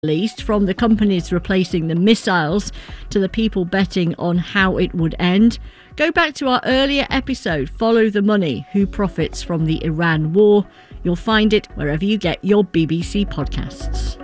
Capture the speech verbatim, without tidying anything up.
least, from the companies replacing the missiles to the people betting on how it would end. Go back to our earlier episode, Follow the Money, Who Profits from the Iran War. You'll find it wherever you get your B B C podcasts.